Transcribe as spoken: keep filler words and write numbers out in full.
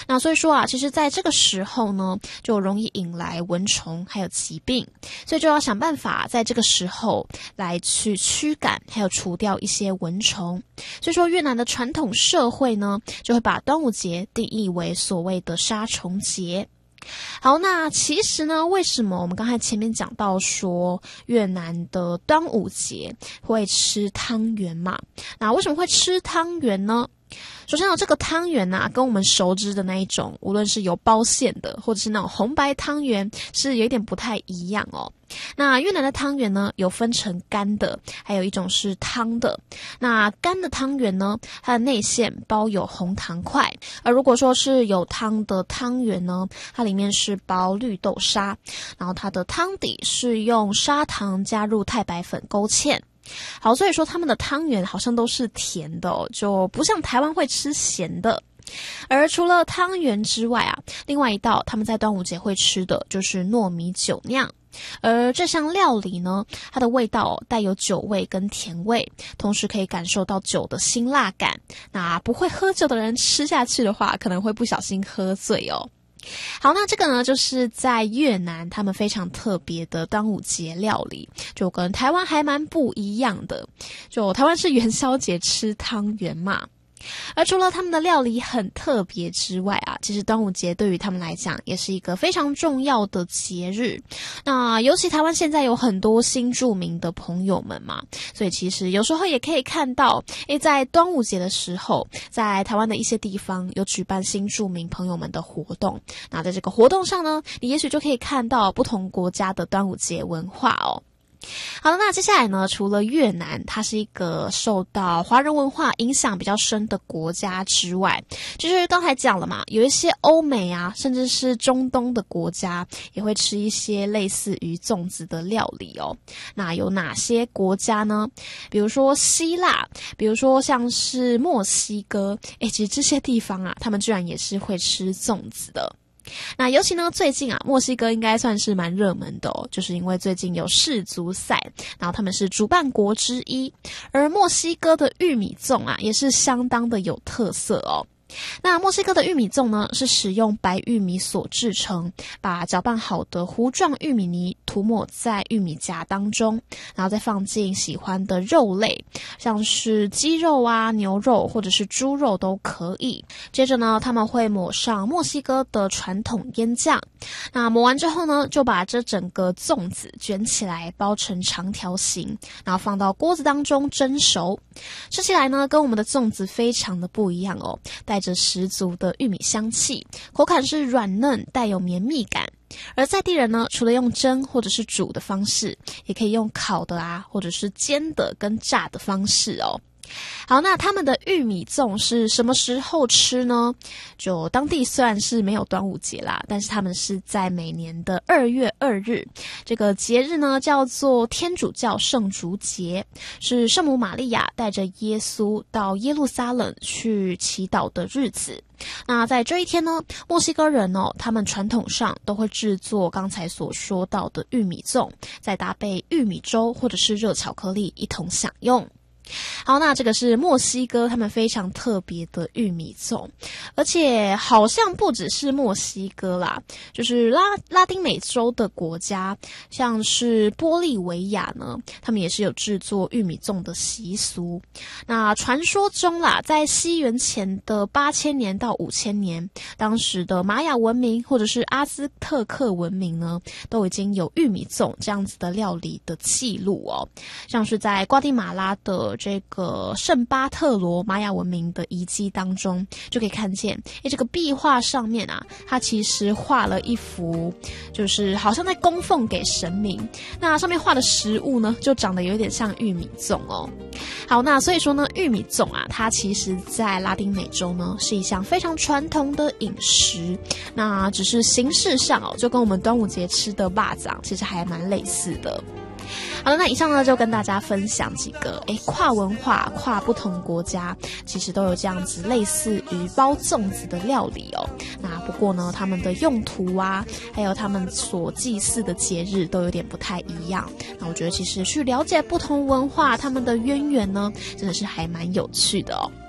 那所以说啊，其实在这个时候呢，就容易引来蚊虫还有疾病，所以就要想办法在这个时候来去驱赶还有除掉一些蚊虫。所以说越南的传统社会呢，就会把端午节定义为所谓的杀虫节。好，那其实呢，为什么我们刚才前面讲到说越南的端午节会吃汤圆嘛？那为什么会吃汤圆呢？首先呢，这个汤圆啊，跟我们熟知的那一种，无论是有包馅的，或者是那种红白汤圆，是有一点不太一样哦。那越南的汤圆呢，有分成干的，还有一种是汤的。那干的汤圆呢，它的内馅包有红糖块，而如果说是有汤的汤圆呢，它里面是包绿豆沙，然后它的汤底是用砂糖加入太白粉勾芡。好，所以说他们的汤圆好像都是甜的哦，就不像台湾会吃咸的。而除了汤圆之外啊，另外一道他们在端午节会吃的就是糯米酒酿。而这项料理呢，它的味道、哦、带有酒味跟甜味，同时可以感受到酒的辛辣感。那不会喝酒的人吃下去的话，可能会不小心喝醉哦。好，那这个呢，就是在越南他们非常特别的端午节料理，就跟台湾还蛮不一样的。就台湾是元宵节吃汤圆嘛，而除了他们的料理很特别之外啊，其实端午节对于他们来讲也是一个非常重要的节日。那尤其台湾现在有很多新住民的朋友们嘛，所以其实有时候也可以看到，诶，在端午节的时候，在台湾的一些地方有举办新住民朋友们的活动。那在这个活动上呢，你也许就可以看到不同国家的端午节文化哦。好了，那接下来呢，除了越南它是一个受到华人文化影响比较深的国家之外，就是刚才讲了嘛，有一些欧美啊，甚至是中东的国家也会吃一些类似于粽子的料理哦。那有哪些国家呢？比如说希腊，比如说像是墨西哥，诶，其实这些地方啊，他们居然也是会吃粽子的。那尤其呢，最近啊，墨西哥应该算是蛮热门的哦，就是因为最近有世足赛，然后他们是主办国之一，而墨西哥的玉米粽啊，也是相当的有特色哦。那墨西哥的玉米粽呢，是使用白玉米所制成，把搅拌好的糊状玉米泥涂抹在玉米夹当中，然后再放进喜欢的肉类，像是鸡肉啊、牛肉或者是猪肉都可以。接着呢，他们会抹上墨西哥的传统腌酱，那抹完之后呢，就把这整个粽子卷起来，包成长条形，然后放到锅子当中蒸熟。吃起来呢，跟我们的粽子非常的不一样哦，带着十足的玉米香气，口感是软嫩，带有绵密感。而在地人呢，除了用蒸或者是煮的方式，也可以用烤的啊，或者是煎的跟炸的方式哦。好，那他们的玉米粽是什么时候吃呢？就当地虽然是没有端午节啦，但是他们是在每年的二月二日，这个节日呢叫做天主教圣烛节，是圣母玛利亚带着耶稣到耶路撒冷去祈祷的日子。那在这一天呢，墨西哥人哦，他们传统上都会制作刚才所说到的玉米粽，再搭配玉米粥或者是热巧克力一同享用。好，那这个是墨西哥他们非常特别的玉米粽，而且好像不只是墨西哥啦，就是拉拉丁美洲的国家，像是玻利维亚呢，他们也是有制作玉米粽的习俗。那传说中啦，在西元前的八千年到五千年，当时的玛雅文明或者是阿兹特克文明呢，都已经有玉米粽这样子的料理的记录哦，像是在瓜地马拉的这个圣巴特罗玛雅文明的遗迹当中，就可以看见，诶，这个壁画上面啊，它其实画了一幅，就是好像在供奉给神明。那上面画的食物呢，就长得有点像玉米粽哦。好，那所以说呢，玉米粽啊，它其实在拉丁美洲呢，是一项非常传统的饮食。那只是形式上哦，就跟我们端午节吃的肉粽其实还蛮类似的。好了，那以上呢就跟大家分享几个诶跨文化、跨不同国家其实都有这样子类似于包粽子的料理哦。那不过呢，他们的用途啊，还有他们所祭祀的节日都有点不太一样。那我觉得其实去了解不同文化他们的渊源呢，真的是还蛮有趣的哦。